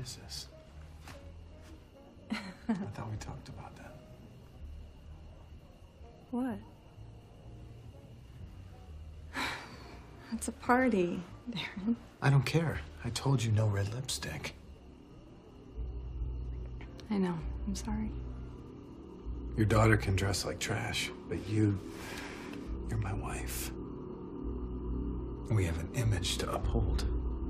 is this? I thought we talked about that. What? It's a party, Darren. I don't care. I told you no red lipstick. I know. I'm sorry. Your daughter can dress like trash, but you're my wife. We have an image to uphold.